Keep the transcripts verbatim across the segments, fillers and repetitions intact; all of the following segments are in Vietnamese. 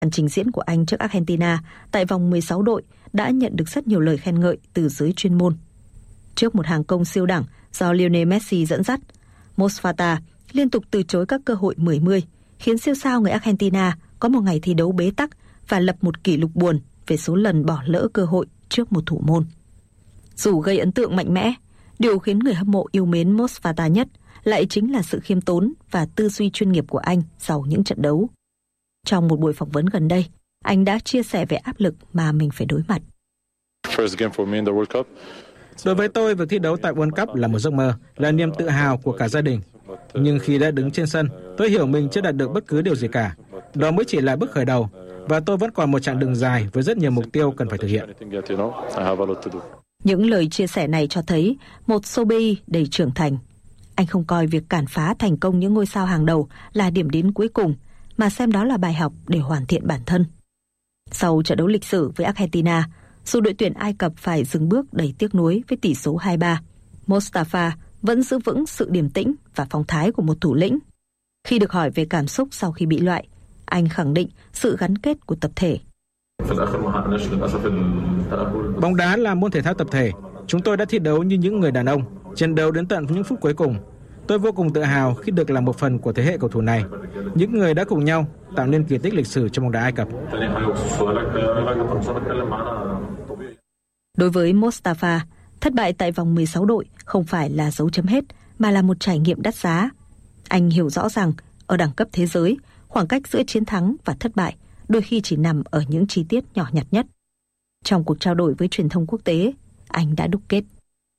Màn trình diễn của anh trước Argentina tại vòng mười sáu đội đã nhận được rất nhiều lời khen ngợi từ giới chuyên môn. Trước một hàng công siêu đẳng do Lionel Messi dẫn dắt, Mosfata liên tục từ chối các cơ hội mười mươi, khiến siêu sao người Argentina có một ngày thi đấu bế tắc và lập một kỷ lục buồn về số lần bỏ lỡ cơ hội trước một thủ môn. Dù gây ấn tượng mạnh mẽ, điều khiến người hâm mộ yêu mến Mosfata nhất lại chính là sự khiêm tốn và tư duy chuyên nghiệp của anh sau những trận đấu. Trong một buổi phỏng vấn gần đây, anh đã chia sẻ về áp lực mà mình phải đối mặt. Đối với tôi, việc thi đấu tại World Cup là một giấc mơ, là niềm tự hào của cả gia đình. Nhưng khi đã đứng trên sân, tôi hiểu mình chưa đạt được bất cứ điều gì cả. Đó mới chỉ là bước khởi đầu, và tôi vẫn còn một chặng đường dài với rất nhiều mục tiêu cần phải thực hiện. Những lời chia sẻ này cho thấy một Sobeï đầy trưởng thành. Anh không coi việc cản phá thành công những ngôi sao hàng đầu là điểm đến cuối cùng, mà xem đó là bài học để hoàn thiện bản thân. Sau trận đấu lịch sử với Argentina, dù đội tuyển Ai Cập phải dừng bước đầy tiếc nuối với tỷ số hai ba, Mostafa vẫn giữ vững sự điềm tĩnh và phong thái của một thủ lĩnh. Khi được hỏi về cảm xúc sau khi bị loại, anh khẳng định sự gắn kết của tập thể. Bóng đá là môn thể thao tập thể. Chúng tôi đã thi đấu như những người đàn ông, chiến đấu đến tận những phút cuối cùng. Tôi vô cùng tự hào khi được là một phần của thế hệ cầu thủ này, những người đã cùng nhau tạo nên kỳ tích lịch sử trong bóng đá Ai Cập. Đối với Mostafa, thất bại tại vòng mười sáu đội không phải là dấu chấm hết, mà là một trải nghiệm đắt giá. Anh hiểu rõ rằng ở đẳng cấp thế giới, khoảng cách giữa chiến thắng và thất bại đôi khi chỉ nằm ở những chi tiết nhỏ nhặt nhất. Trong cuộc trao đổi với truyền thông quốc tế, anh đã đúc kết.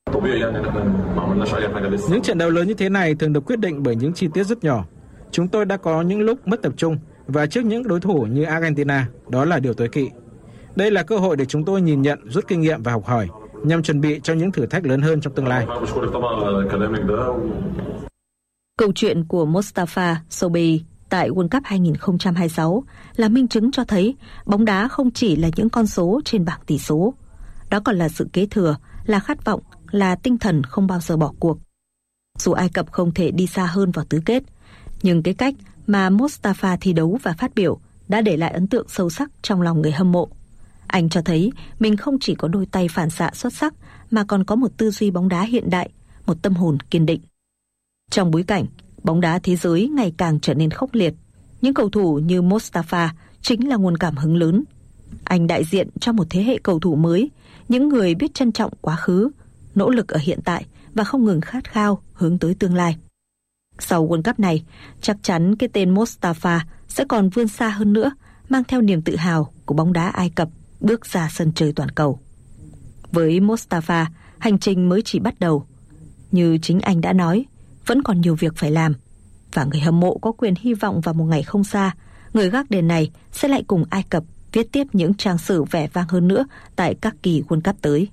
Những trận đấu lớn như thế này thường được quyết định bởi những chi tiết rất nhỏ. Chúng tôi đã có những lúc mất tập trung, và trước những đối thủ như Argentina, đó là điều tối kỵ. Đây là cơ hội để chúng tôi nhìn nhận, rút kinh nghiệm và học hỏi, nhằm chuẩn bị cho những thử thách lớn hơn trong tương lai. Câu chuyện của Mostafa Sobeï tại World Cup hai không hai sáu là minh chứng cho thấy bóng đá không chỉ là những con số trên bảng tỷ số. Đó còn là sự kế thừa, là khát vọng, là tinh thần không bao giờ bỏ cuộc. Dù Ai Cập không thể đi xa hơn vào tứ kết, nhưng cái cách mà Mostafa thi đấu và phát biểu đã để lại ấn tượng sâu sắc trong lòng người hâm mộ. Anh cho thấy mình không chỉ có đôi tay phản xạ xuất sắc, mà còn có một tư duy bóng đá hiện đại, một tâm hồn kiên định. Trong bối cảnh bóng đá thế giới ngày càng trở nên khốc liệt, những cầu thủ như Mostafa chính là nguồn cảm hứng lớn. Anh đại diện cho một thế hệ cầu thủ mới, những người biết trân trọng quá khứ, nỗ lực ở hiện tại và không ngừng khát khao hướng tới tương lai. Sau World Cup này, chắc chắn cái tên Mostafa sẽ còn vươn xa hơn nữa, mang theo niềm tự hào của bóng đá Ai Cập bước ra sân chơi toàn cầu. Với Mostafa, hành trình mới chỉ bắt đầu. Như chính anh đã nói, vẫn còn nhiều việc phải làm, và người hâm mộ có quyền hy vọng vào một ngày không xa, người gác đền này sẽ lại cùng Ai Cập viết tiếp những trang sử vẻ vang hơn nữa tại các kỳ World Cup tới.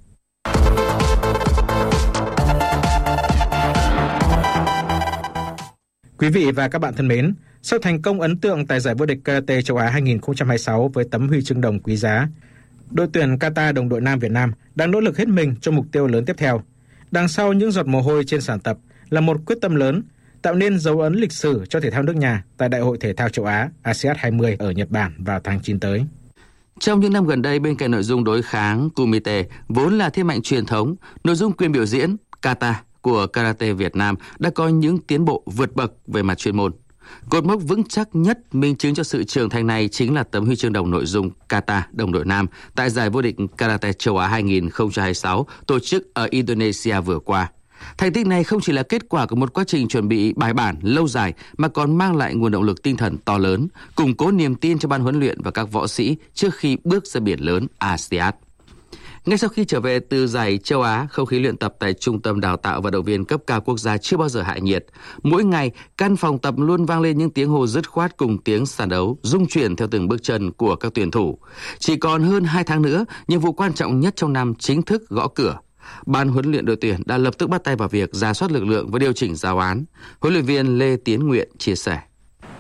Quý vị và các bạn thân mến, sau thành công ấn tượng tại giải vô địch Karate châu Á hai không hai sáu với tấm huy chương đồng quý giá, đội tuyển Kata đồng đội nam Việt Nam đang nỗ lực hết mình cho mục tiêu lớn tiếp theo. Đằng sau những giọt mồ hôi trên sàn tập là một quyết tâm lớn, tạo nên dấu ấn lịch sử cho thể thao nước nhà tại Đại hội Thể thao châu Á a sê an hai mươi ở Nhật Bản vào tháng chín tới. Trong những năm gần đây, bên cạnh nội dung đối kháng Kumite vốn là thế mạnh truyền thống, nội dung quyền biểu diễn Kata của Karate Việt Nam đã có những tiến bộ vượt bậc về mặt chuyên môn. Cột mốc vững chắc nhất minh chứng cho sự trưởng thành này chính là tấm huy chương đồng nội dung Kata đồng đội nam tại giải vô địch Karate châu Á hai không hai sáu tổ chức ở Indonesia vừa qua. Thành tích này không chỉ là kết quả của một quá trình chuẩn bị bài bản, lâu dài, mà còn mang lại nguồn động lực tinh thần to lớn, củng cố niềm tin cho ban huấn luyện và các võ sĩ trước khi bước ra biển lớn a sê an. Ngay sau khi trở về từ giải châu Á, không khí luyện tập tại Trung tâm Đào tạo vận động viên cấp cao quốc gia chưa bao giờ hạ nhiệt. Mỗi ngày, căn phòng tập luôn vang lên những tiếng hô dứt khoát cùng tiếng sàn đấu, rung chuyển theo từng bước chân của các tuyển thủ. Chỉ còn hơn hai tháng nữa, nhiệm vụ quan trọng nhất trong năm chính thức gõ cửa. Ban huấn luyện đội tuyển đã lập tức bắt tay vào việc rà soát lực lượng và điều chỉnh giáo án. Huấn luyện viên Lê Tiến Nguyện chia sẻ.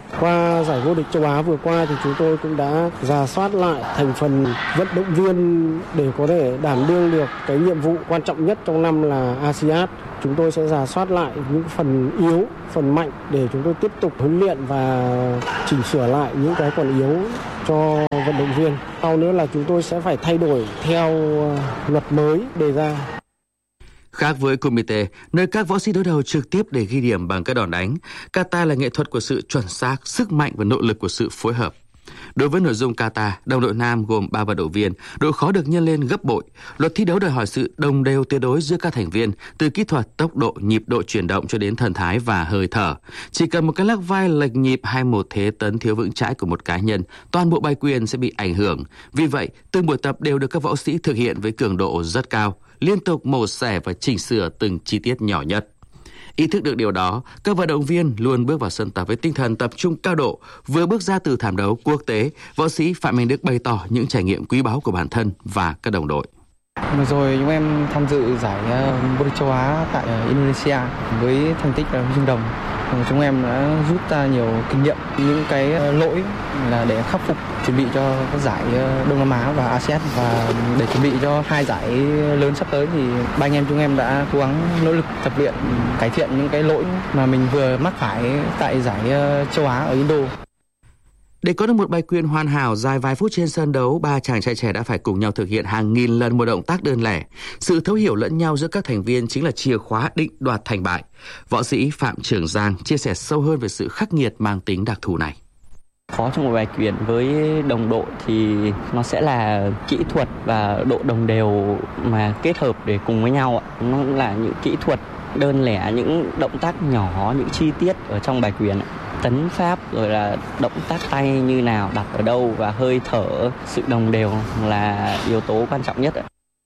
Qua giải vô địch châu Á vừa qua thì chúng tôi cũng đã rà soát lại thành phần vận động viên để có thể đảm đương được cái nhiệm vụ quan trọng nhất trong năm là a si át. Chúng tôi sẽ rà soát lại những phần yếu, phần mạnh để chúng tôi tiếp tục huấn luyện và chỉnh sửa lại những cái còn yếu cho vận động viên. Sau nữa là chúng tôi sẽ phải thay đổi theo luật mới đề ra. Khác với Kumite, nơi các võ sĩ đối đầu trực tiếp để ghi điểm bằng các đòn đánh, kata là nghệ thuật của sự chuẩn xác, sức mạnh và nội lực của sự phối hợp. Đối với nội dung kata, đồng đội nam gồm ba vận động viên, độ khó được nhân lên gấp bội. Luật thi đấu đòi hỏi sự đồng đều tuyệt đối giữa các thành viên, từ kỹ thuật, tốc độ, nhịp độ chuyển động cho đến thần thái và hơi thở. Chỉ cần một cái lắc vai lệch nhịp hay một thế tấn thiếu vững chãi của một cá nhân, toàn bộ bài quyền sẽ bị ảnh hưởng. Vì vậy, từng buổi tập đều được các võ sĩ thực hiện với cường độ rất cao, liên tục mổ xẻ và chỉnh sửa từng chi tiết nhỏ nhất. Ý thức được điều đó, các vận động viên luôn bước vào sân tập với tinh thần tập trung cao độ. Vừa bước ra từ thảm đấu quốc tế, võ sĩ Phạm Minh Đức bày tỏ những trải nghiệm quý báu của bản thân và các đồng đội. Vừa rồi chúng em tham dự giải vô địch châu Á tại Indonesia với thành tích là huy chương đồng. Chúng em đã rút ra nhiều kinh nghiệm, những cái lỗi là để khắc phục, chuẩn bị cho các giải Đông Nam Á và a sê an, và để chuẩn bị cho hai giải lớn sắp tới thì ba anh em chúng em đã cố gắng nỗ lực tập luyện cải thiện những cái lỗi mà mình vừa mắc phải tại giải châu Á ở Indo. Để có được một bài quyền hoàn hảo dài vài phút trên sân đấu, ba chàng trai trẻ đã phải cùng nhau thực hiện hàng nghìn lần một động tác đơn lẻ. Sự thấu hiểu lẫn nhau giữa các thành viên chính là chìa khóa định đoạt thành bại. Võ sĩ Phạm Trường Giang chia sẻ sâu hơn về sự khắc nghiệt mang tính đặc thù này. Khó trong một bài quyền với đồng đội thì nó sẽ là kỹ thuật và độ đồng đều mà kết hợp để cùng với nhau. Nó là những kỹ thuật đơn lẻ, những động tác nhỏ, những chi tiết ở trong bài quyền. Tấn pháp rồi là động tác tay như nào, đặt ở đâu và hơi thở, sự đồng đều là yếu tố quan trọng nhất.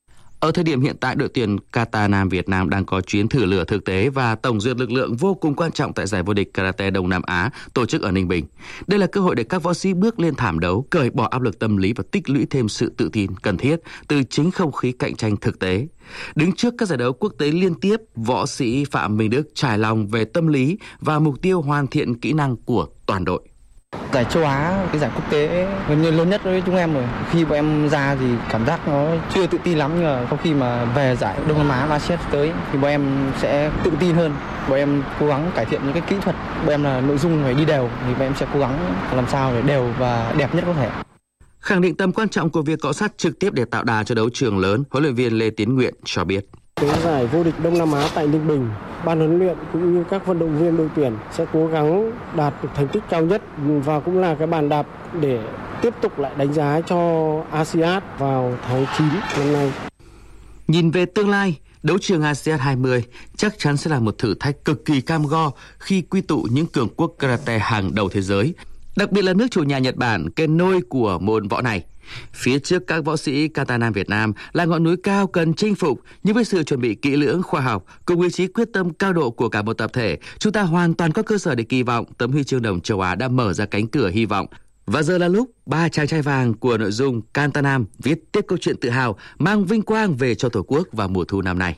Ở thời điểm hiện tại, đội tuyển kata nam Việt Nam đang có chuyến thử lửa thực tế và tổng duyệt lực lượng vô cùng quan trọng tại giải vô địch karate Đông Nam Á tổ chức ở Ninh Bình. Đây là cơ hội để các võ sĩ bước lên thảm đấu, cởi bỏ áp lực tâm lý và tích lũy thêm sự tự tin cần thiết từ chính không khí cạnh tranh thực tế. Đứng trước các giải đấu quốc tế liên tiếp, võ sĩ Phạm Minh Đức trải lòng về tâm lý và mục tiêu hoàn thiện kỹ năng của toàn đội. Giải châu Á, cái giải quốc tế gần như lớn nhất đối với chúng em rồi. Khi bọn em ra thì cảm giác nó chưa tự tin lắm, nhưng mà sau khi mà về giải Đông Nam Á và a sê an tới thì bọn em sẽ tự tin hơn. Bọn em cố gắng cải thiện những cái kỹ thuật. Bọn em là nội dung phải đi đều thì bọn em sẽ cố gắng làm sao để đều và đẹp nhất có thể. Khẳng định tầm quan trọng của việc cọ sát trực tiếp để tạo đà cho đấu trường lớn, huấn luyện viên Lê Tiến Nguyện cho biết. Cái giải vô địch Đông Nam Á tại Ninh Bình, ban huấn luyện cũng như các vận động viên đội tuyển sẽ cố gắng đạt được thành tích cao nhất và cũng là cái bàn đạp để tiếp tục lại đánh giá cho a sê an vào tháng chín năm nay. Nhìn về tương lai, đấu trường a sê an hai mươi chắc chắn sẽ là một thử thách cực kỳ cam go khi quy tụ những cường quốc karate hàng đầu thế giới, đặc biệt là nước chủ nhà Nhật Bản, cái nôi của môn võ này. Phía trước các võ sĩ kata nam Việt Nam là ngọn núi cao cần chinh phục, nhưng với sự chuẩn bị kỹ lưỡng, khoa học cùng ý chí quyết tâm cao độ của cả một tập thể, chúng ta hoàn toàn có cơ sở để kỳ vọng tấm huy chương đồng châu Á đã mở ra cánh cửa hy vọng. Và giờ là lúc ba chàng trai vàng của nội dung kata nam viết tiếp câu chuyện tự hào, mang vinh quang về cho Tổ quốc vào mùa thu năm nay.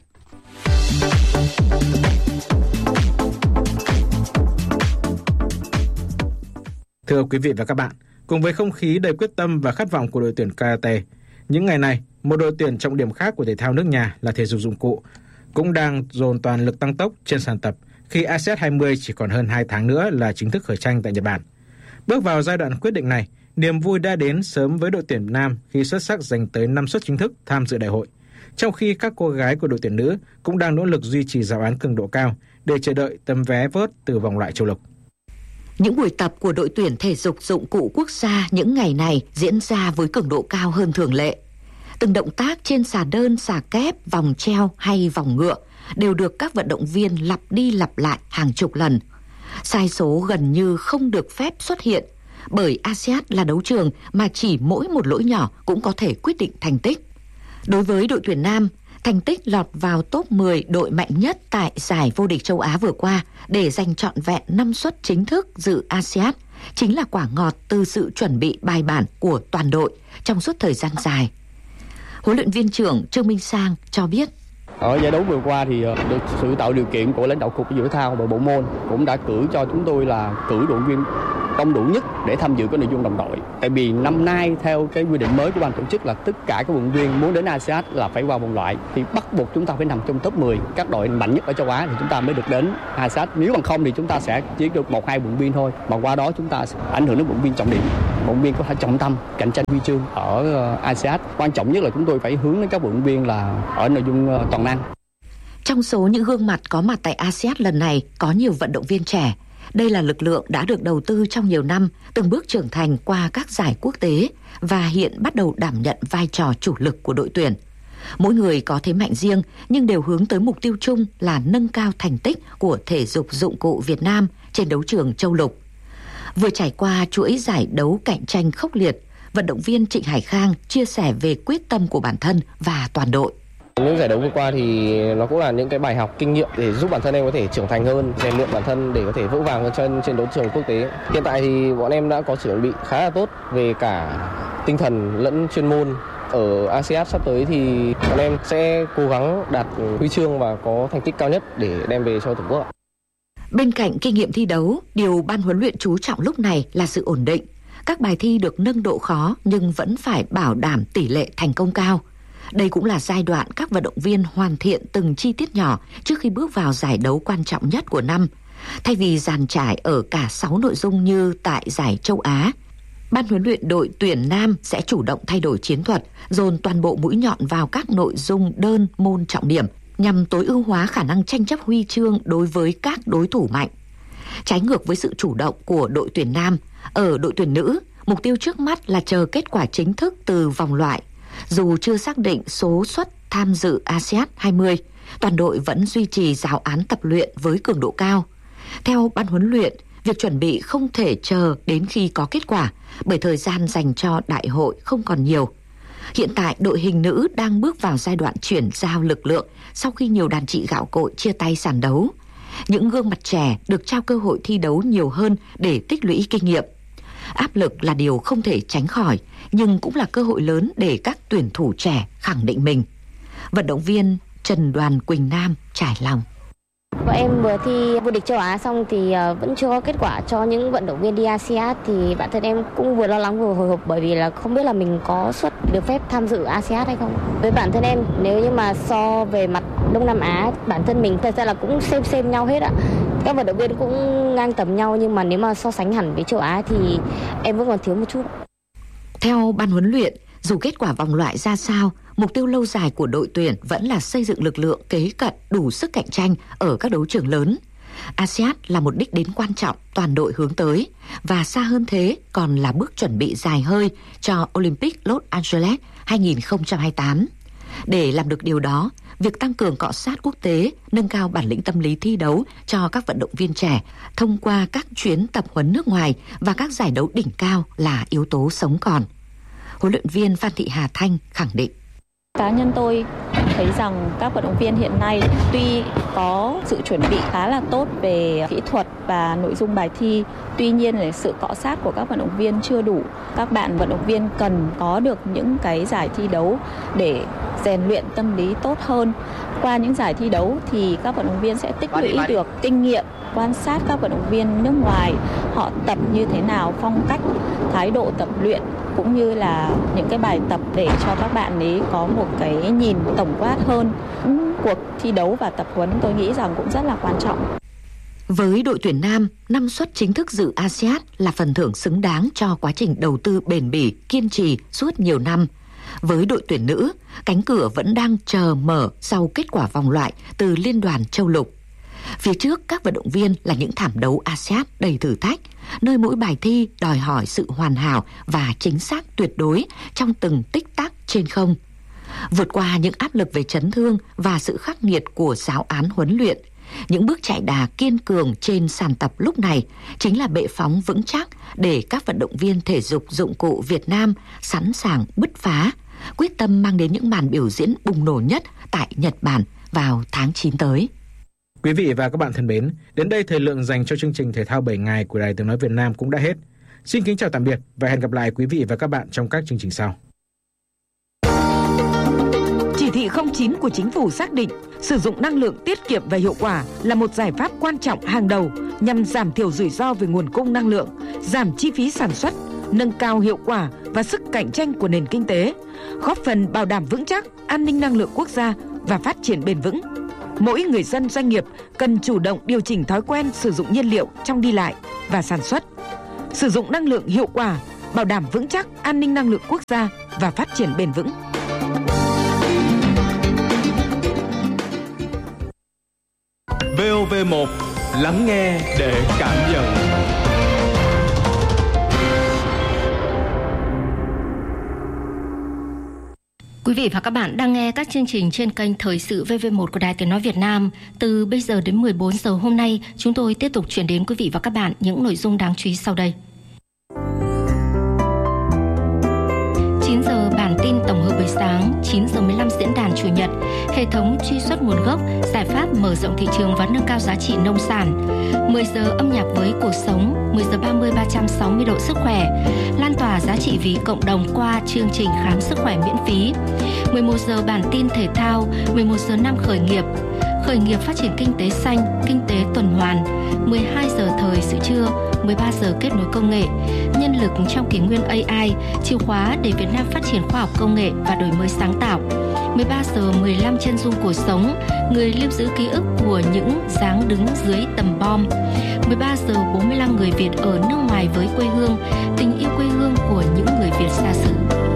Thưa quý vị và các bạn, cùng với không khí đầy quyết tâm và khát vọng của đội tuyển karate, những ngày này, một đội tuyển trọng điểm khác của thể thao nước nhà là thể dục dụng cụ cũng đang dồn toàn lực tăng tốc trên sàn tập khi a sê an hai mươi chỉ còn hơn hai tháng nữa là chính thức khởi tranh tại Nhật Bản. Bước vào giai đoạn quyết định này, niềm vui đã đến sớm với đội tuyển nam khi xuất sắc giành tới năm suất chính thức tham dự đại hội, trong khi các cô gái của đội tuyển nữ cũng đang nỗ lực duy trì giáo án cường độ cao để chờ đợi tấm vé vớt từ vòng loại châu lục. Những buổi tập của đội tuyển thể dục dụng cụ quốc gia những ngày này diễn ra với cường độ cao hơn thường lệ. Từng động tác trên xà đơn, xà kép, vòng treo hay vòng ngựa đều được các vận động viên lặp đi lặp lại hàng chục lần. Sai số gần như không được phép xuất hiện, bởi a sê an là đấu trường mà chỉ mỗi một lỗi nhỏ cũng có thể quyết định thành tích. Đối với đội tuyển nam, thành tích lọt vào top mười đội mạnh nhất tại giải vô địch châu Á vừa qua để giành trọn vẹn năm suất chính thức dự a sê an chính là quả ngọt từ sự chuẩn bị bài bản của toàn đội trong suốt thời gian dài. Huấn luyện viên trưởng Trương Minh Sang cho biết. Ở giải đấu vừa qua thì được sự tạo điều kiện của lãnh đạo cục thể dục thể thao và bộ môn cũng đã cử cho chúng tôi là cử đội viên đông đủ nhất để tham dự cái nội dung đồng đội. Tại vì năm nay theo cái quy định mới của ban tổ chức là tất cả các vận động viên muốn đến a sê an là phải qua vòng loại, thì bắt buộc chúng ta phải nằm trong top mười các đội mạnh nhất ở châu Á thì chúng ta mới được đến a sê an. Nếu bằng không thì chúng ta sẽ chỉ được một hai vận động viên thôi, mà qua đó chúng ta sẽ ảnh hưởng đến vận động viên trọng điểm, vận động viên có thể trọng tâm cạnh tranh huy chương ở a sê an. Quan trọng nhất là chúng tôi phải hướng đến các vận động viên là ở nội dung toàn năng. Trong số những gương mặt có mặt tại a sê an lần này có nhiều vận động viên trẻ. Đây là lực lượng đã được đầu tư trong nhiều năm, từng bước trưởng thành qua các giải quốc tế và hiện bắt đầu đảm nhận vai trò chủ lực của đội tuyển. Mỗi người có thế mạnh riêng nhưng đều hướng tới mục tiêu chung là nâng cao thành tích của thể dục dụng cụ Việt Nam trên đấu trường châu lục. Vừa trải qua chuỗi giải đấu cạnh tranh khốc liệt, vận động viên Trịnh Hải Khang chia sẻ về quyết tâm của bản thân và toàn đội. Những giải đấu vừa qua thì nó cũng là những cái bài học kinh nghiệm để giúp bản thân em có thể trưởng thành hơn, rèn luyện bản thân để có thể vững vàng hơn trên trên đấu trường quốc tế. Hiện tại thì bọn em đã có sự chuẩn bị khá là tốt về cả tinh thần lẫn chuyên môn. Ở a sê an sắp tới thì bọn em sẽ cố gắng đạt huy chương và có thành tích cao nhất để đem về cho Tổ quốc. Bên cạnh kinh nghiệm thi đấu, điều ban huấn luyện chú trọng lúc này là sự ổn định. Các bài thi được nâng độ khó nhưng vẫn phải bảo đảm tỷ lệ thành công cao. Đây cũng là giai đoạn các vận động viên hoàn thiện từng chi tiết nhỏ trước khi bước vào giải đấu quan trọng nhất của năm. Thay vì dàn trải ở cả sáu nội dung như tại giải châu Á, ban huấn luyện đội tuyển nam sẽ chủ động thay đổi chiến thuật, dồn toàn bộ mũi nhọn vào các nội dung đơn môn trọng điểm nhằm tối ưu hóa khả năng tranh chấp huy chương đối với các đối thủ mạnh. Trái ngược với sự chủ động của đội tuyển nam, ở đội tuyển nữ, mục tiêu trước mắt là chờ kết quả chính thức từ vòng loại. Dù chưa xác định số suất tham dự a sê an hai mươi, toàn đội vẫn duy trì giáo án tập luyện với cường độ cao. Theo ban huấn luyện, việc chuẩn bị không thể chờ đến khi có kết quả, bởi thời gian dành cho đại hội không còn nhiều. Hiện tại, đội hình nữ đang bước vào giai đoạn chuyển giao lực lượng sau khi nhiều đàn chị gạo cội chia tay sàn đấu. Những gương mặt trẻ được trao cơ hội thi đấu nhiều hơn để tích lũy kinh nghiệm. Áp lực là điều không thể tránh khỏi, nhưng cũng là cơ hội lớn để các tuyển thủ trẻ khẳng định mình. Vận động viên Trần Đoàn Quỳnh Nam trải lòng. Bọn em vừa thi vô địch châu Á xong thì vẫn chưa có kết quả cho những vận động viên đi a sê an, thì bản thân em cũng vừa lo lắng vừa hồi hộp bởi vì là không biết là mình có suất được phép tham dự a sê an hay không. Với bản thân em, nếu như mà so về mặt Đông Nam Á, bản thân mình thật ra là cũng xem xem nhau hết ạ. Các vận động viên cũng ngang tầm nhau, nhưng mà nếu mà so sánh hẳn với châu Á thì em vẫn còn thiếu một chút. Theo ban huấn luyện, dù kết quả vòng loại ra sao, mục tiêu lâu dài của đội tuyển vẫn là xây dựng lực lượng kế cận đủ sức cạnh tranh ở các đấu trường lớn. a sê an là một đích đến quan trọng toàn đội hướng tới, và xa hơn thế còn là bước chuẩn bị dài hơi cho Olympic Los Angeles hai không hai tám. Để làm được điều đó, việc tăng cường cọ sát quốc tế, nâng cao bản lĩnh tâm lý thi đấu cho các vận động viên trẻ thông qua các chuyến tập huấn nước ngoài và các giải đấu đỉnh cao là yếu tố sống còn. Huấn luyện viên Phan Thị Hà Thanh khẳng định. Cá nhân tôi thấy rằng các vận động viên hiện nay tuy có sự chuẩn bị khá là tốt về kỹ thuật và nội dung bài thi, tuy nhiên là sự cọ sát của các vận động viên chưa đủ. Các bạn vận động viên cần có được những cái giải thi đấu để rèn luyện tâm lý tốt hơn. Qua những giải thi đấu thì các vận động viên sẽ tích lũy được kinh nghiệm, quan sát các vận động viên nước ngoài, họ tập như thế nào, phong cách, thái độ tập luyện, cũng như là những cái bài tập để cho các bạn ấy có một cái nhìn tổng quát hơn. Cuộc thi đấu và tập huấn tôi nghĩ rằng cũng rất là quan trọng. Với đội tuyển nam, năm suất chính thức dự a sê an là phần thưởng xứng đáng cho quá trình đầu tư bền bỉ, kiên trì suốt nhiều năm. Với đội tuyển nữ, cánh cửa vẫn đang chờ mở sau kết quả vòng loại từ Liên đoàn châu lục. Phía trước các vận động viên là những thảm đấu a sê an đầy thử thách, nơi mỗi bài thi đòi hỏi sự hoàn hảo và chính xác tuyệt đối trong từng tích tắc trên không. Vượt qua những áp lực về chấn thương và sự khắc nghiệt của giáo án huấn luyện, những bước chạy đà kiên cường trên sàn tập lúc này chính là bệ phóng vững chắc để các vận động viên thể dục dụng cụ Việt Nam sẵn sàng bứt phá, quyết tâm mang đến những màn biểu diễn bùng nổ nhất tại Nhật Bản vào tháng chín tới. Quý vị và các bạn thân mến, đến đây thời lượng dành cho chương trình Thể thao bảy ngày của Đài Tiếng nói Việt Nam cũng đã hết. Xin kính chào tạm biệt và hẹn gặp lại quý vị và các bạn trong các chương trình sau. Chỉ thị không chín của Chính phủ xác định sử dụng năng lượng tiết kiệm và hiệu quả là một giải pháp quan trọng hàng đầu nhằm giảm thiểu rủi ro về nguồn cung năng lượng, giảm chi phí sản xuất, nâng cao hiệu quả và sức cạnh tranh của nền kinh tế, góp phần bảo đảm vững chắc an ninh năng lượng quốc gia và phát triển bền vững. Mỗi người dân doanh nghiệp cần chủ động điều chỉnh thói quen sử dụng nhiên liệu trong đi lại và sản xuất, sử dụng năng lượng hiệu quả, bảo đảm vững chắc an ninh năng lượng quốc gia và phát triển bền vững. vê o vê một, lắng nghe để cảm nhận. Quý vị và các bạn đang nghe các chương trình trên kênh Thời sự vê vê một của Đài Tiếng nói Việt Nam. Từ bây giờ đến mười bốn giờ hôm nay, chúng tôi tiếp tục chuyển đến quý vị và các bạn những nội dung đáng chú ý sau đây. chín giờ bản tin tổng hợp buổi sáng, chín giờ mười lăm diễn đàn chủ nhật, hệ thống truy xuất nguồn gốc, giải pháp mở rộng thị trường và nâng cao giá trị nông sản. mười giờ âm nhạc với cuộc sống, mười giờ ba mươi ba trăm sáu mươi độ sức khỏe, lan tỏa giá trị vì cộng đồng qua chương trình khám sức khỏe miễn phí. mười một giờ bản tin thể thao, mười một giờ năm khởi nghiệp, khởi nghiệp phát triển kinh tế xanh, kinh tế tuần hoàn. mười hai giờ thời sự trưa, mười ba giờ kết nối công nghệ, nhân lực trong kỷ nguyên a i, chìa khóa để Việt Nam phát triển khoa học công nghệ và đổi mới sáng tạo. mười ba giờ mười lăm chân dung cuộc sống, người lưu giữ ký ức của những dáng đứng dưới tầm bom. mười ba giờ bốn mươi lăm người Việt ở nước ngoài với quê hương, tình yêu quê hương của những người Việt xa xứ.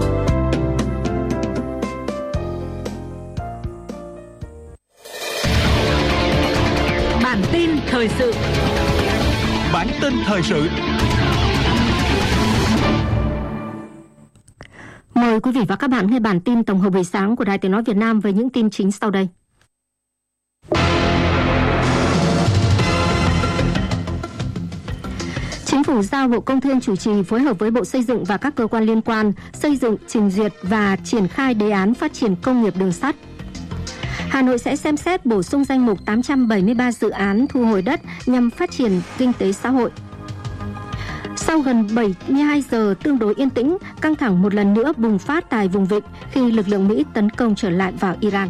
Bản tin thời sự. Bản tin thời sự. Mời quý vị và các bạn nghe bản tin tổng hợp buổi sáng của Đài Tiếng nói Việt Nam với những tin chính sau đây. Chính phủ giao Bộ Công Thương chủ trì phối hợp với Bộ Xây dựng và các cơ quan liên quan xây dựng, trình duyệt và triển khai đề án phát triển công nghiệp đường sắt. Hà Nội sẽ xem xét bổ sung danh mục tám trăm bảy mươi ba dự án thu hồi đất nhằm phát triển kinh tế xã hội. Sau gần bảy mươi hai giờ tương đối yên tĩnh, căng thẳng một lần nữa bùng phát tại vùng vịnh khi lực lượng Mỹ tấn công trở lại vào Iran.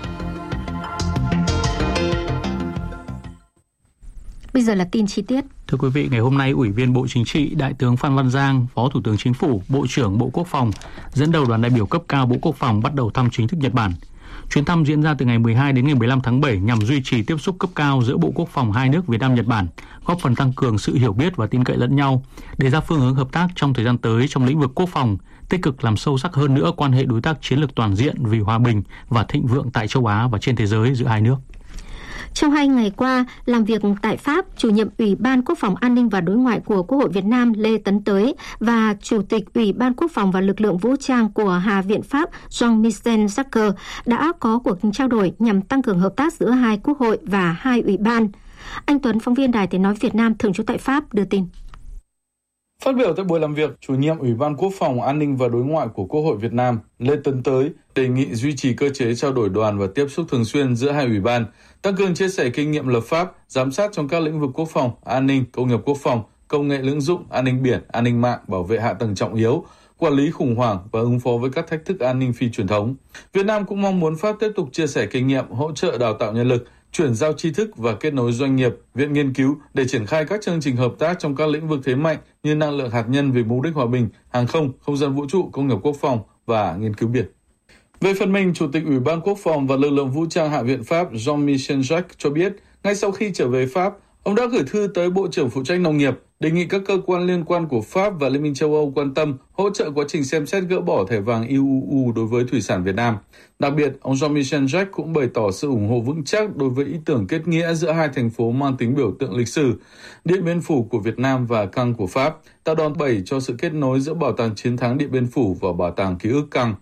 Bây giờ là tin chi tiết. Thưa quý vị, ngày hôm nay, Ủy viên Bộ Chính trị, Đại tướng Phan Văn Giang, Phó Thủ tướng Chính phủ, Bộ trưởng Bộ Quốc phòng dẫn đầu đoàn đại biểu cấp cao Bộ Quốc phòng bắt đầu thăm chính thức Nhật Bản. Chuyến thăm diễn ra từ ngày mười hai đến ngày mười lăm tháng bảy nhằm duy trì tiếp xúc cấp cao giữa Bộ Quốc phòng hai nước Việt Nam Nhật Bản, góp phần tăng cường sự hiểu biết và tin cậy lẫn nhau, đề ra phương hướng hợp tác trong thời gian tới trong lĩnh vực quốc phòng, tích cực làm sâu sắc hơn nữa quan hệ đối tác chiến lược toàn diện vì hòa bình và thịnh vượng tại châu Á và trên thế giới giữa hai nước. Trong hai ngày qua, làm việc tại Pháp, Chủ nhiệm Ủy ban Quốc phòng An ninh và Đối ngoại của Quốc hội Việt Nam Lê Tấn Tới và Chủ tịch Ủy ban Quốc phòng và Lực lượng Vũ trang của Hạ viện Pháp Jean-Michel Jacques đã có cuộc trao đổi nhằm tăng cường hợp tác giữa hai quốc hội và hai ủy ban. Anh Tuấn, phóng viên Đài Tiếng nói Việt Nam thường trú tại Pháp, đưa tin. Phát biểu tại buổi làm việc, Chủ nhiệm Ủy ban Quốc phòng An ninh và Đối ngoại của Quốc hội Việt Nam Lê Tấn Tới đề nghị duy trì cơ chế trao đổi đoàn và tiếp xúc thường xuyên giữa hai ủy ban, tăng cường chia sẻ kinh nghiệm lập pháp, giám sát trong các lĩnh vực quốc phòng, an ninh, công nghiệp quốc phòng, công nghệ lưỡng dụng, an ninh biển, an ninh mạng, bảo vệ hạ tầng trọng yếu, quản lý khủng hoảng và ứng phó với các thách thức an ninh phi truyền thống. Việt Nam cũng mong muốn Pháp tiếp tục chia sẻ kinh nghiệm, hỗ trợ đào tạo nhân lực, chuyển giao tri thức và kết nối doanh nghiệp, viện nghiên cứu để triển khai các chương trình hợp tác trong các lĩnh vực thế mạnh như năng lượng hạt nhân vì mục đích hòa bình, hàng không, không gian vũ trụ, công nghiệp quốc phòng và nghiên cứu biển. Về phần mình, Chủ tịch Ủy ban Quốc phòng và Lực lượng Vũ trang Hạ viện Pháp Jean-Michel Jacques cho biết, ngay sau khi trở về Pháp, ông đã gửi thư tới Bộ trưởng phụ trách nông nghiệp, đề nghị các cơ quan liên quan của Pháp và Liên minh châu Âu quan tâm, hỗ trợ quá trình xem xét gỡ bỏ thẻ vàng i u u đối với thủy sản Việt Nam. Đặc biệt, ông Jean-Michel Jacques cũng bày tỏ sự ủng hộ vững chắc đối với ý tưởng kết nghĩa giữa hai thành phố mang tính biểu tượng lịch sử, Điện Biên Phủ của Việt Nam và Caen của Pháp, tạo đòn bẩy cho sự kết nối giữa Bảo tàng Chiến thắng Điện Biên Phủ và Bảo tàng Ký ức Caen.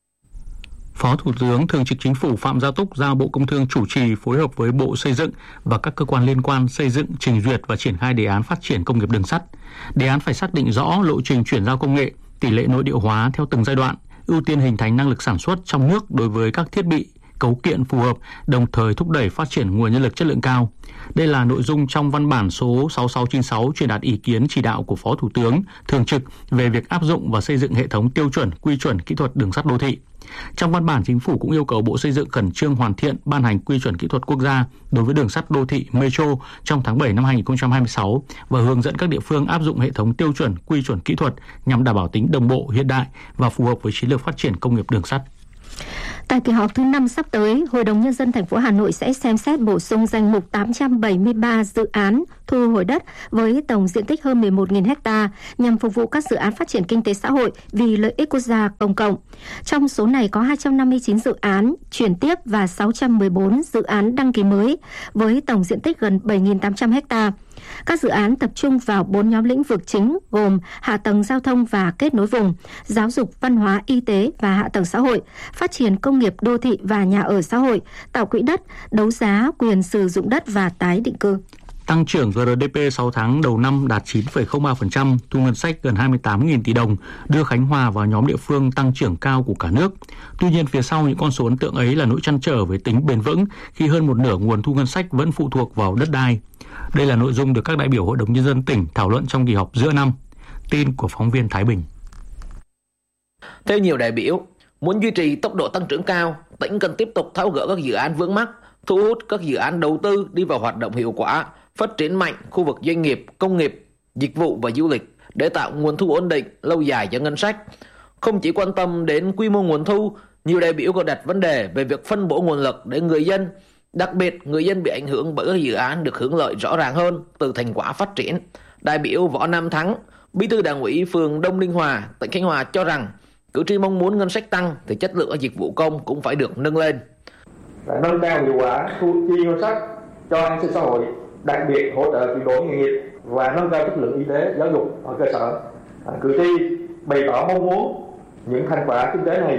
Phó Thủ tướng Thường trực Chính phủ Phạm Gia Túc giao Bộ Công Thương chủ trì phối hợp với Bộ Xây dựng và các cơ quan liên quan xây dựng, trình duyệt và triển khai đề án phát triển công nghiệp đường sắt. Đề án phải xác định rõ lộ trình chuyển giao công nghệ, tỷ lệ nội địa hóa theo từng giai đoạn, ưu tiên hình thành năng lực sản xuất trong nước đối với các thiết bị, cấu kiện phù hợp, đồng thời thúc đẩy phát triển nguồn nhân lực chất lượng cao. Đây là nội dung trong văn bản số sáu sáu chín sáu truyền đạt ý kiến chỉ đạo của Phó Thủ tướng Thường trực về việc áp dụng và xây dựng hệ thống tiêu chuẩn, quy chuẩn kỹ thuật đường sắt đô thị. Trong văn bản, Chính phủ cũng yêu cầu Bộ Xây dựng khẩn trương hoàn thiện ban hành quy chuẩn kỹ thuật quốc gia đối với đường sắt đô thị Metro trong tháng bảy năm hai nghìn không trăm hai mươi sáu và hướng dẫn các địa phương áp dụng hệ thống tiêu chuẩn, quy chuẩn kỹ thuật nhằm đảm bảo tính đồng bộ, hiện đại và phù hợp với chiến lược phát triển công nghiệp đường sắt. Tại kỳ họp thứ năm sắp tới, Hội đồng Nhân dân thành phố Hà Nội sẽ xem xét bổ sung danh mục tám trăm bảy mươi ba dự án thu hồi đất với tổng diện tích hơn mười một nghìn ha nhằm phục vụ các dự án phát triển kinh tế xã hội vì lợi ích quốc gia công cộng. Trong số này có hai trăm năm mươi chín dự án chuyển tiếp và sáu trăm mười bốn dự án đăng ký mới với tổng diện tích gần bảy nghìn tám trăm ha. Các dự án tập trung vào bốn nhóm lĩnh vực chính gồm hạ tầng giao thông và kết nối vùng, giáo dục, văn hóa, y tế và hạ tầng xã hội, phát triển công nghiệp đô thị và nhà ở xã hội, tạo quỹ đất, đấu giá quyền sử dụng đất và tái định cư. Tăng trưởng giê đê pê sáu tháng đầu năm đạt chín phẩy không ba phần trăm, thu ngân sách gần hai mươi tám nghìn tỷ đồng, đưa Khánh Hòa vào nhóm địa phương tăng trưởng cao của cả nước. Tuy nhiên, phía sau những con số ấn tượng ấy là nỗi trăn trở về tính bền vững khi hơn một nửa nguồn thu ngân sách vẫn phụ thuộc vào đất đai. Đây là nội dung được các đại biểu Hội đồng Nhân dân tỉnh thảo luận trong kỳ họp giữa năm. Tin của phóng viên Thái Bình. Theo nhiều đại biểu, muốn duy trì tốc độ tăng trưởng cao, tỉnh cần tiếp tục tháo gỡ các dự án vướng mắc, thu hút các dự án đầu tư đi vào hoạt động hiệu quả, phát triển mạnh khu vực doanh nghiệp, công nghiệp, dịch vụ và du lịch để tạo nguồn thu ổn định, lâu dài cho ngân sách. Không chỉ quan tâm đến quy mô nguồn thu, nhiều đại biểu còn đặt vấn đề về việc phân bổ nguồn lực để người dân, đặc biệt người dân bị ảnh hưởng bởi các dự án được hưởng lợi rõ ràng hơn từ thành quả phát triển. Đại biểu Võ Nam Thắng, Bí thư Đảng ủy phường Đông Ninh Hòa, tỉnh Khánh Hòa cho rằng cử tri mong muốn ngân sách tăng thì chất lượng ở dịch vụ công cũng phải được nâng lên. Nâng cao hiệu quả thu chi ngân sách cho an sinh xã hội, đặc biệt hỗ trợ chuyển đổi nghề nghiệp và nâng cao chất lượng y tế, giáo dục ở cơ sở. À, cử tri bày tỏ mong muốn những thành quả kinh tế này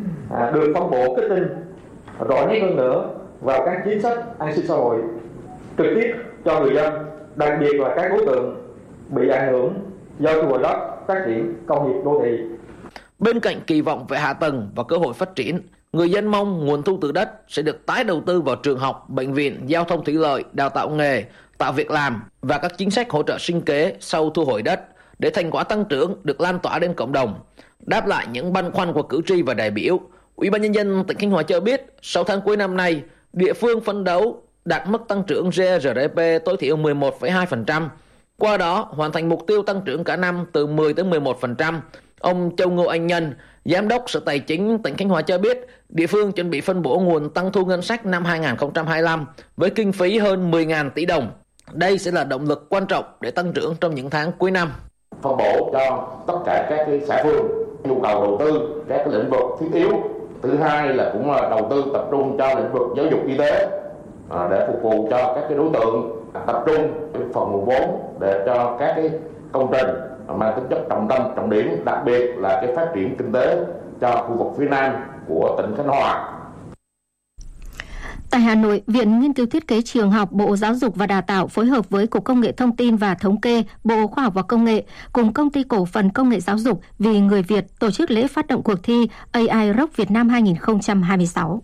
à, được phân bổ kích tinh rõ nét hơn nữa vào các chính sách an sinh xã hội trực tiếp cho người dân, đặc biệt là các đối tượng bị ảnh hưởng do thu hồi đất, phát triển công nghiệp đô thị. Bên cạnh kỳ vọng về hạ tầng và cơ hội phát triển, người dân mong nguồn thu từ đất sẽ được tái đầu tư vào trường học, bệnh viện, giao thông thủy lợi, đào tạo nghề, tạo việc làm và các chính sách hỗ trợ sinh kế sau thu hồi đất để thành quả tăng trưởng được lan tỏa đến cộng đồng. Đáp lại những băn khoăn của cử tri và đại biểu, Ủy ban Nhân dân tỉnh Khánh Hòa cho biết sáu tháng cuối năm nay, địa phương phấn đấu đạt mức tăng trưởng giê đê pê tối thiểu mười một phẩy hai phần trăm. Qua đó, hoàn thành mục tiêu tăng trưởng cả năm từ mười đến mười một phần trăm. Ông Châu Ngô Anh Nhân, Giám đốc Sở Tài chính tỉnh Khánh Hòa cho biết, địa phương chuẩn bị phân bổ nguồn tăng thu ngân sách năm hai nghìn không trăm hai mươi lăm với kinh phí hơn mười nghìn tỷ đồng. Đây sẽ là động lực quan trọng để tăng trưởng trong những tháng cuối năm. Phân bổ cho tất cả các cái xã phường nhu cầu đầu tư các cái lĩnh vực thiết yếu. Thứ hai là cũng là đầu tư tập trung cho lĩnh vực giáo dục y tế à, để phục vụ cho các cái đối tượng, tập trung phần nguồn vốn để cho các cái công trình mang tính chất trọng tâm, trọng điểm, đặc biệt là cái phát triển kinh tế cho khu vực phía Nam của tỉnh Khánh Hòa. Tại Hà Nội, Viện Nghiên cứu Thiết kế Trường học, Bộ Giáo dục và Đào tạo phối hợp với Cục Công nghệ Thông tin và Thống kê, Bộ Khoa học và Công nghệ cùng Công ty Cổ phần Công nghệ Giáo dục vì Người Việt tổ chức lễ phát động cuộc thi a i Rock Việt Nam hai không hai sáu.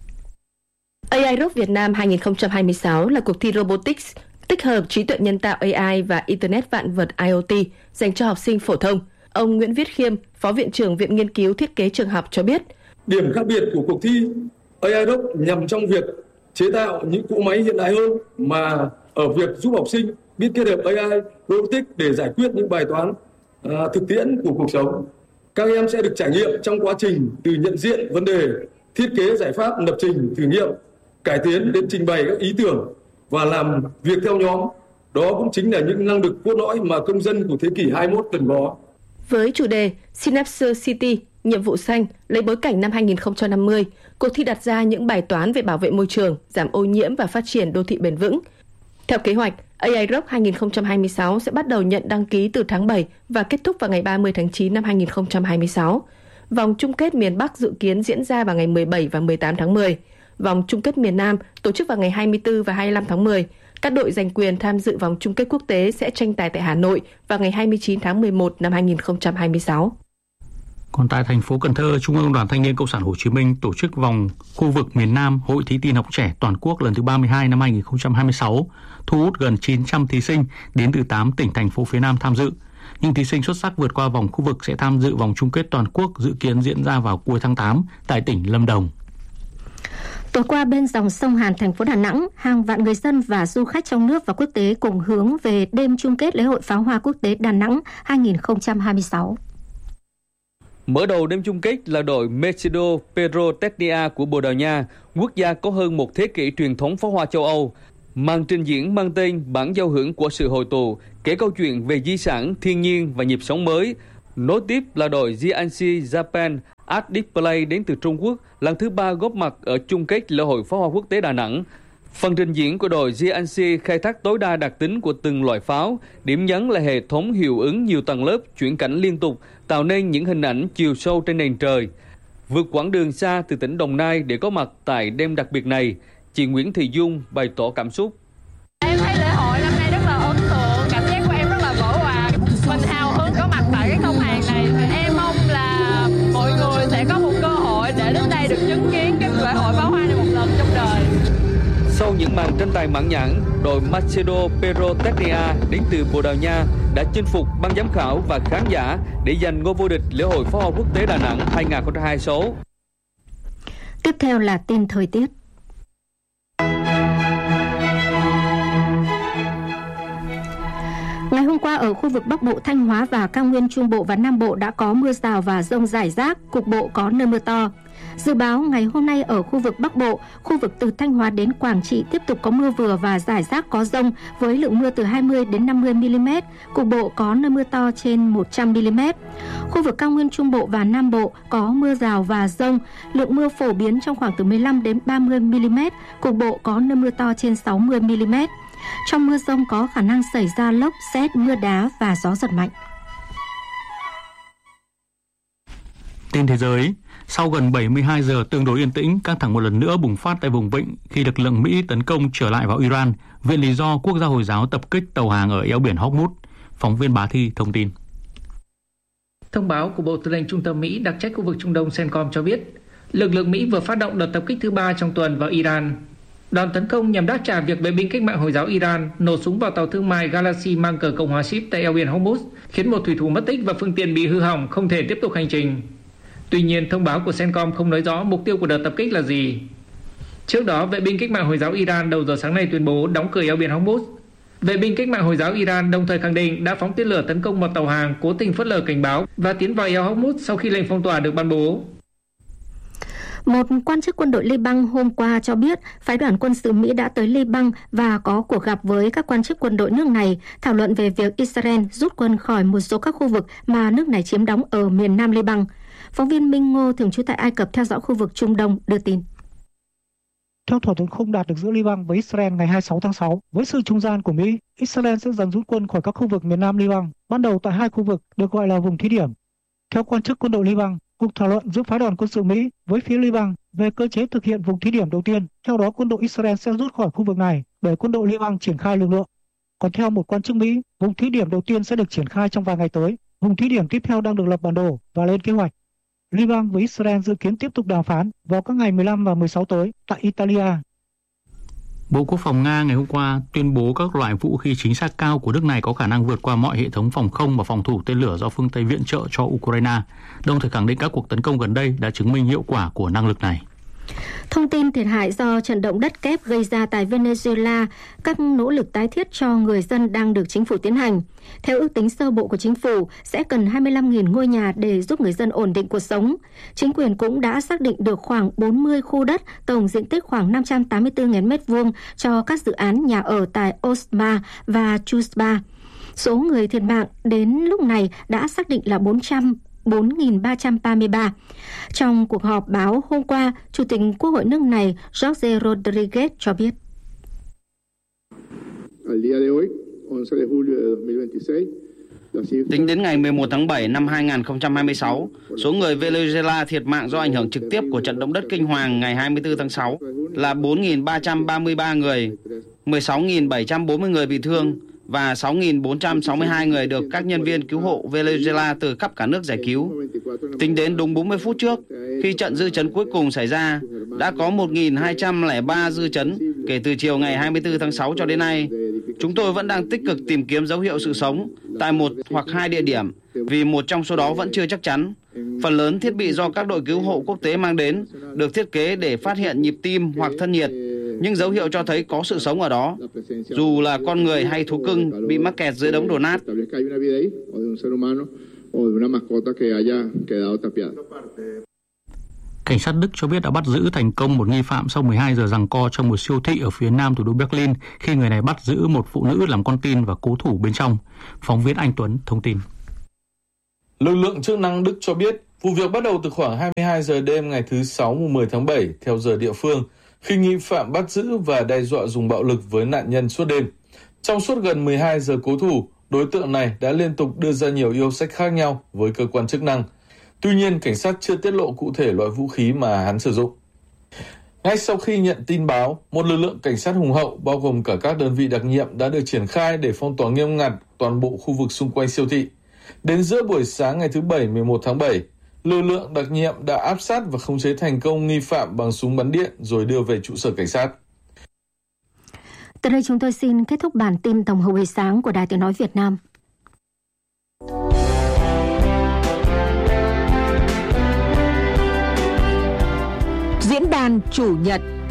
a i Rock Việt Nam hai không hai sáu là cuộc thi robotics tích hợp trí tuệ nhân tạo a i và Internet vạn vật I O T dành cho học sinh phổ thông. Ông Nguyễn Viết Khiêm, Phó Viện trưởng Viện Nghiên cứu Thiết kế Trường học cho biết, điểm khác biệt của cuộc thi a i Rock nhằm trong việc chế tạo những cỗ máy hiện đại hơn mà ở việc giúp học sinh biết kết hợp a i, robotics để giải quyết những bài toán à, thực tiễn của cuộc sống. Các em sẽ được trải nghiệm trong quá trình từ nhận diện vấn đề, thiết kế giải pháp, lập trình, thử nghiệm, cải tiến đến trình bày các ý tưởng và làm việc theo nhóm. Đó cũng chính là những năng lực cốt lõi mà công dân của thế kỷ hai mươi mốt cần có. Với chủ đề Synapse City, nhiệm vụ xanh, lấy bối cảnh năm hai không năm mươi, cuộc thi đặt ra những bài toán về bảo vệ môi trường, giảm ô nhiễm và phát triển đô thị bền vững. Theo kế hoạch, a i Rock hai không hai sáu sẽ bắt đầu nhận đăng ký từ tháng bảy và kết thúc vào ngày ba mươi tháng chín năm hai không hai sáu. Vòng chung kết miền Bắc dự kiến diễn ra vào ngày mười bảy và mười tám tháng mười. Vòng chung kết miền Nam tổ chức vào ngày hai mươi tư và hai mươi lăm tháng mười. Các đội giành quyền tham dự vòng chung kết quốc tế sẽ tranh tài tại Hà Nội vào ngày hai mươi chín tháng mười một năm hai không hai sáu. Còn tại thành phố Cần Thơ, Trung ương Đoàn Thanh niên Cộng sản Hồ Chí Minh tổ chức vòng khu vực miền Nam Hội Thí tin học trẻ toàn quốc lần thứ ba mươi hai năm hai nghìn không trăm hai mươi sáu, thu hút gần chín trăm thí sinh đến từ tám tỉnh thành phố phía Nam tham dự. Những thí sinh xuất sắc vượt qua vòng khu vực sẽ tham dự vòng chung kết toàn quốc dự kiến diễn ra vào cuối tháng tám tại tỉnh Lâm Đồng. Tối qua bên dòng sông Hàn, thành phố Đà Nẵng, hàng vạn người dân và du khách trong nước và quốc tế cùng hướng về đêm chung kết lễ hội pháo hoa quốc tế Đà Nẵng hai nghìn không trăm hai mươi sáu. Mở đầu đêm chung kết là đội Mercedes Pyrotechnia của Bồ Đào Nha, quốc gia có hơn một thế kỷ truyền thống pháo hoa châu Âu. Màn trình diễn mang tên Bản giao hưởng của sự hội tụ, kể câu chuyện về di sản, thiên nhiên và nhịp sống mới. Nối tiếp là đội giê en xê Japan Art Display đến từ Trung Quốc, lần thứ ba góp mặt ở chung kết lễ hội pháo hoa quốc tế Đà Nẵng. Phần trình diễn của đội giê en xê khai thác tối đa đặc tính của từng loại pháo, điểm nhấn là hệ thống hiệu ứng nhiều tầng lớp chuyển cảnh liên tục, tạo nên những hình ảnh chiều sâu trên nền trời. Vượt quãng đường xa từ tỉnh Đồng Nai để có mặt tại đêm đặc biệt này, chị Nguyễn Thị Dung bày tỏ cảm xúc. Em thấy lễ hội năm nay rất là ấn tượng, cảm giác của em rất là vỡ hòa. Mình hào hứng có mặt tại cái sông Hàn này. Em mong là mọi người sẽ có một cơ hội để đến đây được chứng kiến cái lễ hội pháo hoa này một lần trong đời. Sau những màn tranh tài mãn nhãn, đội Mercedes Pyrotechnia đến từ Bồ Đào Nha đã chinh phục ban giám khảo và khán giả để giành ngôi vô địch lễ hội pháo hoa quốc tế Đà Nẵng hai nghìn không trăm hai mươi sáu. Tiếp theo là tin thời tiết. Ngày hôm qua ở khu vực Bắc Bộ, Thanh Hóa và cao nguyên Trung Bộ và Nam Bộ đã có mưa rào và dông rải rác, cục bộ có nơi mưa to. Dự báo ngày hôm nay ở khu vực Bắc Bộ, khu vực từ Thanh Hóa đến Quảng Trị tiếp tục có mưa vừa và rải rác có dông với lượng mưa từ hai mươi đến năm mươi mi li mét, cục bộ có nơi mưa to trên một trăm mi li mét. Khu vực cao nguyên Trung Bộ và Nam Bộ có mưa rào và dông, lượng mưa phổ biến trong khoảng từ mười lăm đến ba mươi mi li mét, cục bộ có nơi mưa to trên sáu mươi mi li mét. Trong mưa dông có khả năng xảy ra lốc, sét, mưa đá và gió giật mạnh. Tin thế giới, sau gần bảy mươi hai giờ tương đối yên tĩnh, căng thẳng một lần nữa bùng phát tại vùng vịnh khi lực lượng Mỹ tấn công trở lại vào Iran, viện lý do quốc gia Hồi giáo tập kích tàu hàng ở eo biển Hormuz. Phóng viên Bá Thi thông tin. Thông báo của Bộ Tư lệnh Trung tâm Mỹ đặc trách khu vực Trung Đông CENTCOM cho biết, lực lượng Mỹ vừa phát động đợt tập kích thứ ba trong tuần vào Iran. Đòn tấn công nhằm đáp trả việc vệ binh cách mạng Hồi giáo Iran nổ súng vào tàu thương mại Galaxy mang cờ Cộng hòa Ship tại eo biển Hormuz, khiến một thủy thủ mất tích và phương tiện bị hư hỏng, không thể tiếp tục hành trình. Tuy nhiên, thông báo của CENTCOM không nói rõ mục tiêu của đợt tập kích là gì. Trước đó, vệ binh cách mạng Hồi giáo Iran đầu giờ sáng nay tuyên bố đóng cửa eo biển Hormuz. Vệ binh cách mạng Hồi giáo Iran đồng thời khẳng định đã phóng tên lửa tấn công một tàu hàng cố tình phớt lờ cảnh báo và tiến vào eo Hormuz sau khi lệnh phong tỏa được ban bố. Một quan chức quân đội Liban hôm qua cho biết phái đoàn quân sự Mỹ đã tới Liban và có cuộc gặp với các quan chức quân đội nước này thảo luận về việc Israel rút quân khỏi một số các khu vực mà nước này chiếm đóng ở miền Nam Liban. Phóng viên Minh Ngô thường trú tại Ai Cập theo dõi khu vực Trung Đông đưa tin. Theo thỏa thuận không đạt được giữa Liban với Israel ngày hai mươi sáu tháng sáu, với sự trung gian của Mỹ, Israel sẽ dần rút quân khỏi các khu vực miền Nam Liban, ban đầu tại hai khu vực được gọi là vùng thí điểm. Theo quan chức quân đội Liban, cuộc thảo luận giữa phái đoàn quân sự Mỹ với phía Liban về cơ chế thực hiện vùng thí điểm đầu tiên, theo đó quân đội Israel sẽ rút khỏi khu vực này để quân đội Liban triển khai lực lượng. Còn theo một quan chức Mỹ, vùng thí điểm đầu tiên sẽ được triển khai trong vài ngày tới. Vùng thí điểm tiếp theo đang được lập bản đồ và lên kế hoạch. Liban với Israel dự kiến tiếp tục đàm phán vào các ngày mười lăm và mười sáu tới tại Italia. Bộ Quốc phòng Nga ngày hôm qua tuyên bố các loại vũ khí chính xác cao của nước này có khả năng vượt qua mọi hệ thống phòng không và phòng thủ tên lửa do phương Tây viện trợ cho Ukraine, đồng thời khẳng định các cuộc tấn công gần đây đã chứng minh hiệu quả của năng lực này. Thông tin thiệt hại do trận động đất kép gây ra tại Venezuela, các nỗ lực tái thiết cho người dân đang được chính phủ tiến hành. Theo ước tính sơ bộ của chính phủ, sẽ cần hai mươi lăm nghìn ngôi nhà để giúp người dân ổn định cuộc sống. Chính quyền cũng đã xác định được khoảng bốn mươi khu đất, tổng diện tích khoảng năm trăm tám mươi tư nghìn mét vuông cho các dự án nhà ở tại Osma và Chuspa. Số người thiệt mạng đến lúc này đã xác định là bốn trăm bốn nghìn ba trăm ba mươi ba. Trong cuộc họp báo hôm qua, Chủ tịch Quốc hội nước này Jorge Rodriguez cho biết. Tính đến ngày mười một tháng bảy năm hai nghìn không trăm hai mươi sáu, số người Venezuela thiệt mạng do ảnh hưởng trực tiếp của trận động đất kinh hoàng ngày hai mươi tư tháng sáu là bốn nghìn ba trăm ba mươi ba người, mười sáu nghìn bảy trăm bốn mươi người bị thương và sáu nghìn bốn trăm sáu mươi hai người được các nhân viên cứu hộ Venezuela từ khắp cả nước giải cứu. Tính đến đúng bốn mươi phút trước, khi trận dư chấn cuối cùng xảy ra, đã có một nghìn hai trăm lẻ ba dư chấn kể từ chiều ngày hai mươi tư tháng sáu cho đến nay. Chúng tôi vẫn đang tích cực tìm kiếm dấu hiệu sự sống tại một hoặc hai địa điểm, vì một trong số đó vẫn chưa chắc chắn. Phần lớn thiết bị do các đội cứu hộ quốc tế mang đến được thiết kế để phát hiện nhịp tim hoặc thân nhiệt, nhưng dấu hiệu cho thấy có sự sống ở đó, dù là con người hay thú cưng bị mắc kẹt dưới đống đổ nát. Cảnh sát Đức cho biết đã bắt giữ thành công một nghi phạm sau mười hai giờ giằng co trong một siêu thị ở phía nam thủ đô Berlin khi người này bắt giữ một phụ nữ làm con tin và cố thủ bên trong. Phóng viên Anh Tuấn thông tin. Lực lượng chức năng Đức cho biết vụ việc bắt đầu từ khoảng hai mươi hai giờ đêm ngày thứ Sáu mùng mười tháng bảy theo giờ địa phương, khi nghi phạm bắt giữ và đe dọa dùng bạo lực với nạn nhân suốt đêm. Trong suốt gần mười hai giờ cố thủ, đối tượng này đã liên tục đưa ra nhiều yêu sách khác nhau với cơ quan chức năng. Tuy nhiên, cảnh sát chưa tiết lộ cụ thể loại vũ khí mà hắn sử dụng. Ngay sau khi nhận tin báo, một lực lượng cảnh sát hùng hậu bao gồm cả các đơn vị đặc nhiệm đã được triển khai để phong tỏa nghiêm ngặt toàn bộ khu vực xung quanh siêu thị. Đến giữa buổi sáng ngày thứ Bảy mười một tháng bảy, lực lượng đặc nhiệm đã áp sát và khống chế thành công nghi phạm bằng súng bắn điện rồi đưa về trụ sở cảnh sát. Từ đây chúng tôi xin kết thúc bản tin tổng hợp buổi sáng của Đài Tiếng nói Việt Nam. Diễn đàn Chủ nhật